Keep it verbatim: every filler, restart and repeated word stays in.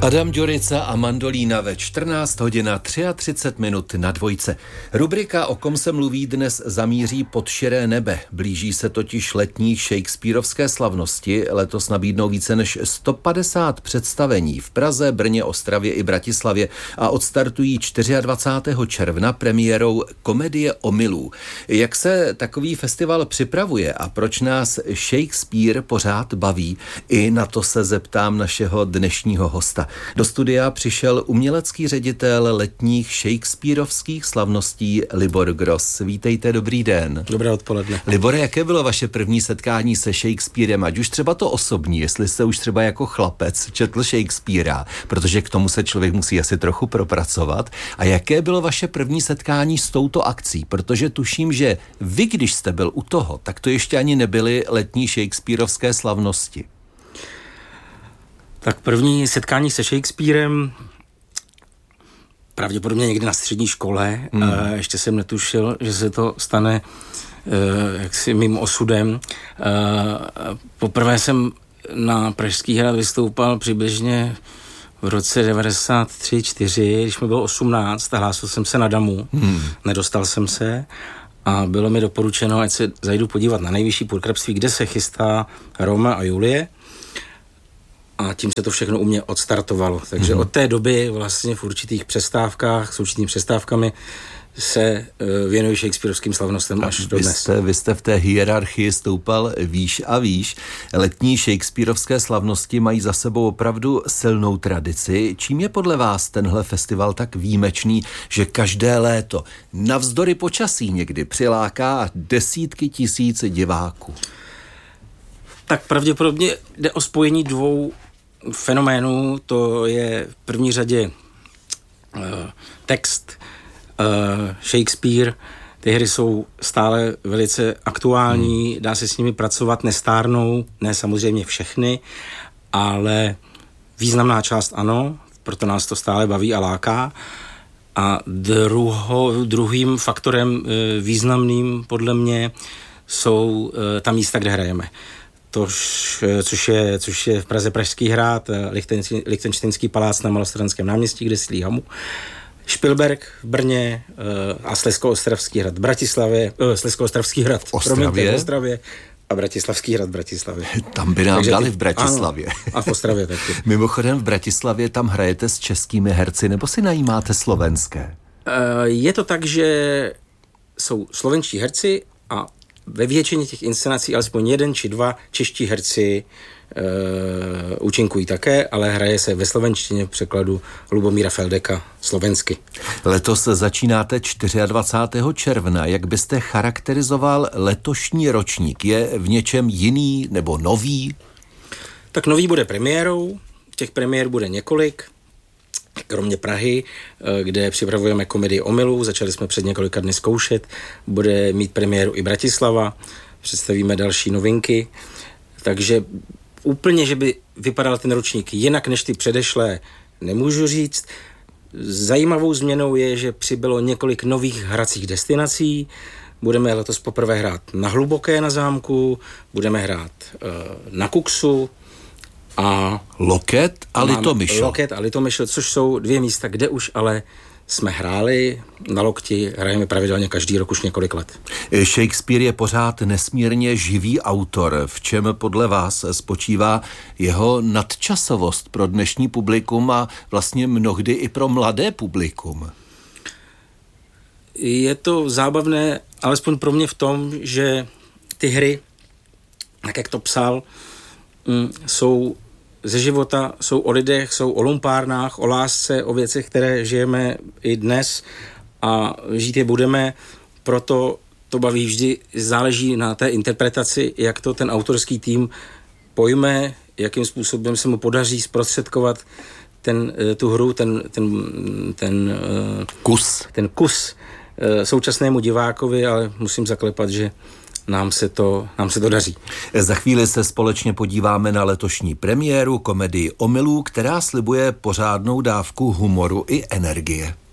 Adam Ďurica a mandolína ve čtrnáct hodin a třicet tři minut na dvojce. Rubrika O kom se mluví dnes zamíří pod širé nebe. Blíží se totiž letní shakespearovské slavnosti. Letos nabídnou více než sto padesát představení v Praze, Brně, Ostravě i Bratislavě a odstartují dvacátého čtvrtého června premiérou Komedie omylů. Jak se takový festival připravuje a proč nás Shakespeare pořád baví? I na to se zeptám našeho dnešního hosta. Do studia přišel umělecký ředitel letních shakespearovských slavností Libor Gross. Vítejte, dobrý den. Dobré odpoledne. Libore, jaké bylo vaše první setkání se Shakespearem, ať už třeba to osobní, jestli jste už třeba jako chlapec četl Shakespearea, protože k tomu se člověk musí asi trochu propracovat. A jaké bylo vaše první setkání s touto akcí? Protože tuším, že vy, když jste byl u toho, tak to ještě ani nebyly letní shakespearovské slavnosti. Tak první setkání se Shakespearem pravděpodobně někdy na střední škole. Hmm. A ještě jsem netušil, že se to stane uh, jaksi mým osudem. Uh, poprvé jsem na Pražský hrad vystoupal přibližně v roce devadesát tři čtyři, když mi bylo osmnáct, a hlásil jsem se na Damu. Hmm. Nedostal jsem se a bylo mi doporučeno, ať se zajdu podívat na nejvyšší purkrabství, kde se chystá Romeo a Julie. A tím se to všechno u mě odstartovalo. Takže mm-hmm. od té doby vlastně v určitých přestávkách, s určitými přestávkami se uh, věnuji shakespearovským slavnostem až do dnes. Jste, vy jste v té hierarchii stoupal výš a výš. Letní shakespearovské slavnosti mají za sebou opravdu silnou tradici. Čím je podle vás tenhle festival tak výjimečný, že každé léto navzdory počasí někdy přiláká desítky tisíc diváků? Tak pravděpodobně jde o spojení dvou fenoménů. To je v první řadě uh, text uh, Shakespeare. Ty hry jsou stále velice aktuální, hmm. dá se s nimi pracovat, nestárnou, ne samozřejmě všechny, ale významná část ano, proto nás to stále baví a láká. A druho, druhým faktorem uh, významným podle mě jsou uh, ta místa, kde hrajeme. Tož, což, je, což je v Praze Pražský hrad, Lichtenštejnský palác na Malostranském náměstí, kde sídlí Hamu, Špilberk v Brně a Slezsko-Ostravský hrad v Bratislavě, Slezsko-Ostravský hrad Ostravě. v Ostravě a Bratislavský hrad v Bratislavě. Tam by nám Takže dali ty, v Bratislavě. Ano, a v Ostravě taky. Mimochodem v Bratislavě tam hrajete s českými herci, nebo si najímáte slovenské? Je to tak, že jsou slovenští herci a ve většině těch inscenací alespoň jeden či dva čeští herci e, účinkují také, ale hraje se ve slovenštině v překladu Lubomíra Feldeka slovensky. Letos začínáte dvacátého čtvrtého června. Jak byste charakterizoval letošní ročník? Je v něčem jiný nebo nový? Tak nový bude premiérou. Těch premiér bude několik. Kromě Prahy, kde připravujeme Komedii omylů, začali jsme před několika dny zkoušet, bude mít premiéru i Bratislava, představíme další novinky, takže úplně, že by vypadal ten ročník jinak než ty předešlé, nemůžu říct. Zajímavou změnou je, že přibylo několik nových hracích destinací, budeme letos poprvé hrát na Hluboké na zámku, budeme hrát uh, na Kuxu, a Loket a Litomyšl. Loket a Litomyšl, což jsou dvě místa, kde už ale jsme hráli na Lokti, hrajeme pravidelně každý rok už několik let. Shakespeare je pořád nesmírně živý autor. V čem podle vás spočívá jeho nadčasovost pro dnešní publikum a vlastně mnohdy i pro mladé publikum? Je to zábavné, alespoň pro mě v tom, že ty hry, tak jak to psal, jsou ze života, jsou o lidech, jsou o lumpárnách, o lásce, o věcech, které žijeme i dnes a žít je budeme, proto to baví vždy, záleží na té interpretaci, jak to ten autorský tým pojme, jakým způsobem se mu podaří zprostředkovat ten, tu hru, ten, ten, ten kus, ten kus současnému divákovi, ale musím zaklepat, že Nám se, to, nám se to daří. Za chvíli se společně podíváme na letošní premiéru Komedii omylů, která slibuje pořádnou dávku humoru i energie.